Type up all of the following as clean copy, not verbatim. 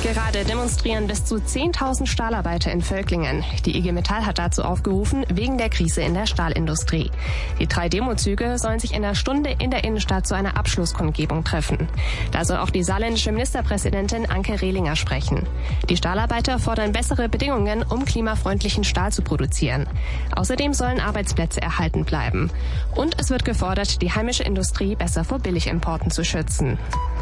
Gerade demonstrieren bis zu 10.000 Stahlarbeiter in Völklingen. Die IG Metall hat dazu aufgerufen, wegen der Krise in der Stahlindustrie. Die 3 Demozüge sollen sich in einer Stunde in der Innenstadt zu einer Abschlusskundgebung treffen. Da soll auch die saarländische Ministerpräsidentin Anke Rehlinger sprechen. Die Stahlarbeiter fordern bessere Bedingungen, um klimafreundlichen Stahl zu produzieren. Außerdem sollen Arbeitsplätze erhalten bleiben. Und es wird gefordert, die heimische Industrie besser vor Billigimporten zu schützen.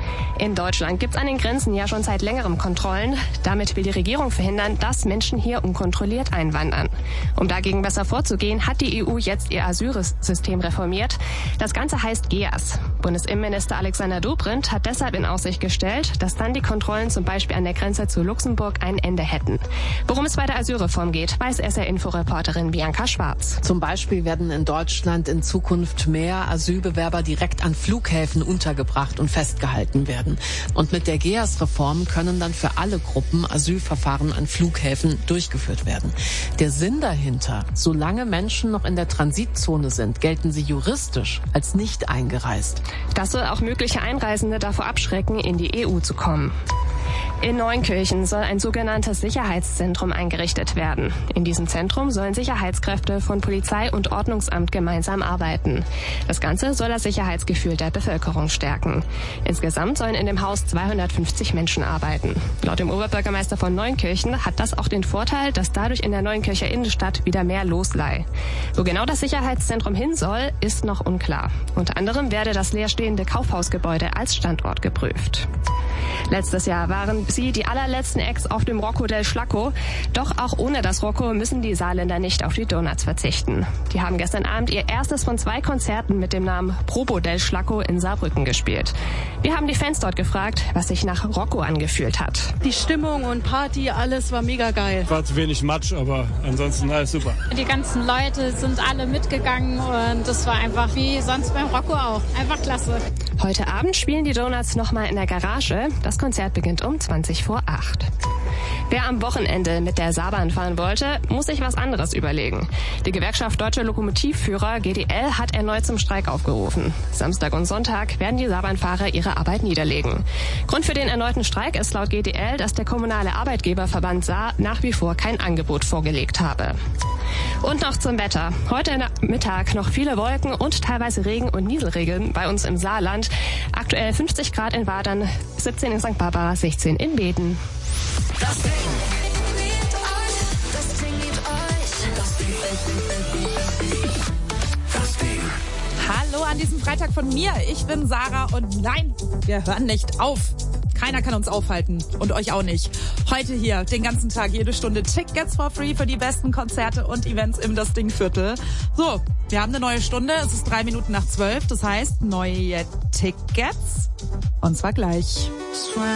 In Deutschland gibt es an den Grenzen ja schon seit längerem Kontrollen. Damit will die Regierung verhindern, dass Menschen hier unkontrolliert einwandern. Um dagegen besser vorzugehen, hat die EU jetzt ihr Asylsystem reformiert. Das Ganze heißt GEAS. Bundesinnenminister Alexander Dobrindt hat deshalb in Aussicht gestellt, dass dann die Kontrollen zum Beispiel an der Grenze zu Luxemburg ein Ende hätten. Worum es bei der Asylreform geht, weiß SR-Info-Reporterin Bianca Schwarz. Zum Beispiel werden in Deutschland in Zukunft mehr Asylbewerber direkt an Flughäfen untergebracht und festgehalten werden. Und mit der GEAS-Reform können dann für alle Gruppen Asylverfahren an Flughäfen durchgeführt werden. Der Sinn dahinter: Solange Menschen noch in der Transitzone sind, gelten sie juristisch als nicht eingereist. Das soll auch mögliche Einreisende davor abschrecken, in die EU zu kommen. In Neunkirchen soll ein sogenanntes Sicherheitszentrum eingerichtet werden. In diesem Zentrum sollen Sicherheitskräfte von Polizei und Ordnungsamt gemeinsam arbeiten. Das Ganze soll das Sicherheitsgefühl der Bevölkerung stärken. Insgesamt sollen in dem Haus 250 Menschen arbeiten. Laut dem Oberbürgermeister von Neunkirchen hat das auch den Vorteil, dass dadurch in der Neunkircher Innenstadt wieder mehr los sei. Wo genau das Sicherheitszentrum hin soll, ist noch unklar. Unter anderem werde das leerstehende Kaufhausgebäude als Standort geprüft. Letztes Jahr waren sie die allerletzten Acts auf dem Rocco del Schlacco. Doch auch ohne das Rocco müssen die Saarländer nicht auf die Donuts verzichten. Die haben gestern Abend ihr erstes von 2 Konzerten mit dem Namen Probo del Schlacco in Saarbrücken gespielt. Wir haben die Fans dort gefragt, was sich nach Rocco angefühlt hat. Die Stimmung und Party, alles war mega geil. War zu wenig Matsch, aber ansonsten alles super. Die ganzen Leute sind alle mitgegangen und das war einfach wie sonst beim Rocco auch. Einfach klasse. Heute Abend spielen die Donuts nochmal in der Garage. Das Konzert beginnt um 20 vor 8. Wer am Wochenende mit der Saarbahn fahren wollte, muss sich was anderes überlegen. Die Gewerkschaft Deutsche Lokomotivführer GDL hat erneut zum Streik aufgerufen. Samstag und Sonntag werden die Saarbahnfahrer ihre Arbeit niederlegen. Grund für den erneuten Streik ist laut GDL, dass der kommunale Arbeitgeberverband Saar nach wie vor kein Angebot vorgelegt habe. Und noch zum Wetter. Heute Mittag noch viele Wolken und teilweise Regen und Nieselregen bei uns im Saarland. Aktuell 50 Grad in Wadern, 17 in St. Barbara, 16 in Beden. Das Ding liebt euch, das Ding liebt euch, das Ding. Hallo an diesem Freitag von mir. Ich bin Sarah und nein, wir hören nicht auf. Keiner kann uns aufhalten und euch auch nicht. Heute hier den ganzen Tag, jede Stunde Tickets for free für die besten Konzerte und Events im Das Ding Viertel. So, wir haben eine neue Stunde. Es ist 3 Minuten nach 12. Das heißt, neue Tickets. Und zwar gleich.